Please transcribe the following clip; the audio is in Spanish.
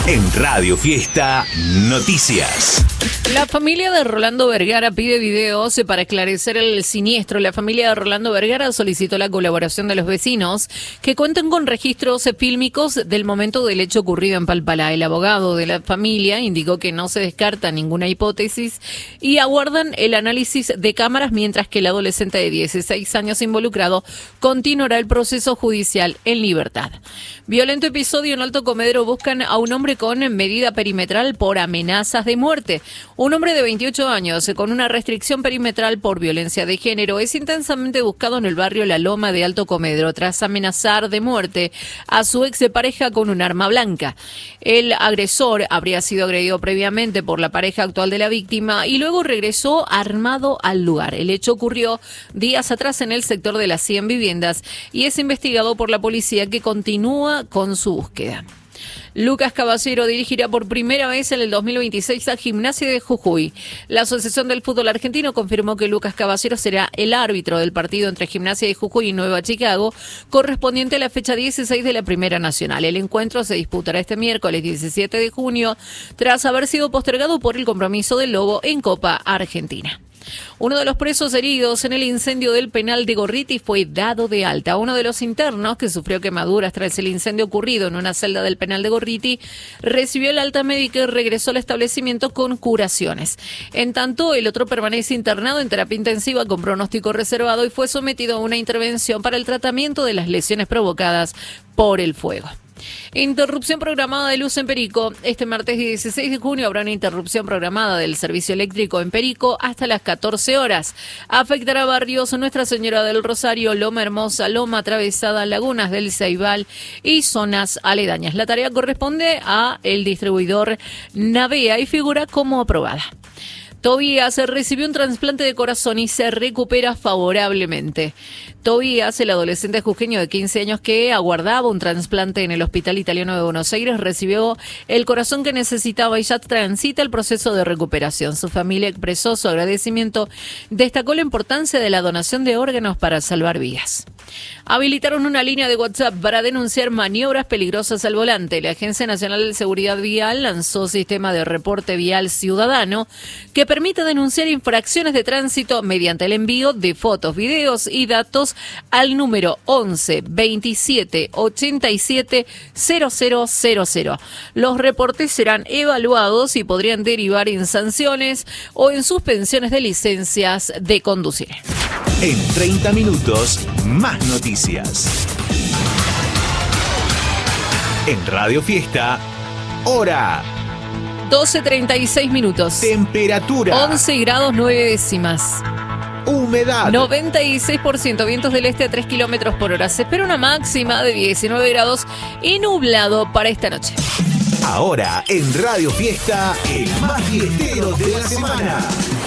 En Radio Fiesta Noticias. La familia de Rolando Vergara pide videos para esclarecer el siniestro. La familia de Rolando Vergara solicitó la colaboración de los vecinos que cuenten con registros fílmicos del momento del hecho ocurrido en Palpalá. El abogado de la familia indicó que no se descarta ninguna hipótesis y aguardan el análisis de cámaras, mientras que el adolescente de 16 años involucrado continuará el proceso judicial en libertad. Violento episodio en Alto Comedero. Buscan a un hombre con medida perimetral por amenazas de muerte. Un hombre de 28 años con una restricción perimetral por violencia de género es intensamente buscado en el barrio La Loma de Alto Comedero tras amenazar de muerte a su expareja con un arma blanca. El agresor habría sido agredido previamente por la pareja actual de la víctima y luego regresó armado al lugar. El hecho ocurrió días atrás en el sector de las 100 viviendas y es investigado por la policía, que continúa con su búsqueda. Lucas Caballero dirigirá por primera vez en el 2026 a Gimnasia de Jujuy. La Asociación del Fútbol Argentino confirmó que Lucas Caballero será el árbitro del partido entre Gimnasia de Jujuy y Nueva Chicago, correspondiente a la fecha 16 de la Primera Nacional. El encuentro se disputará este miércoles 17 de junio, tras haber sido postergado por el compromiso del Lobo en Copa Argentina. Uno de los presos heridos en el incendio del penal de Gorriti fue dado de alta. Uno de los internos, que sufrió quemaduras tras el incendio ocurrido en una celda del penal de Gorriti, recibió el alta médica y regresó al establecimiento con curaciones. En tanto, el otro permanece internado en terapia intensiva con pronóstico reservado y fue sometido a una intervención para el tratamiento de las lesiones provocadas por el fuego. Interrupción programada de luz en Perico. Este martes 16 de junio habrá una interrupción programada del servicio eléctrico en Perico hasta las 14 horas. Afectará barrios Nuestra Señora del Rosario, Loma Hermosa, Loma Atravesada, Lagunas del Ceibal y zonas aledañas. La tarea corresponde a el distribuidor Navea y figura como aprobada. Tobías recibió un trasplante de corazón y se recupera favorablemente. Tobías, el adolescente jujeño de 15 años que aguardaba un trasplante en el Hospital Italiano de Buenos Aires, recibió el corazón que necesitaba y ya transita el proceso de recuperación. Su familia expresó su agradecimiento, destacó la importancia de la donación de órganos para salvar vidas. Habilitaron una línea de WhatsApp para denunciar maniobras peligrosas al volante. La Agencia Nacional de Seguridad Vial lanzó sistema de reporte vial ciudadano que permite denunciar infracciones de tránsito mediante el envío de fotos, videos y datos al número 11 27 87 0000. Los reportes serán evaluados y podrían derivar en sanciones o en suspensiones de licencias de conducir. En 30 minutos, más noticias. En Radio Fiesta, hora. 12:36 minutos. Temperatura. 11 grados 9 décimas. Humedad. 96%, vientos del este a 3 kilómetros por hora. Se espera una máxima de 19 grados y nublado para esta noche. Ahora en Radio Fiesta, el más fiestero de la semana.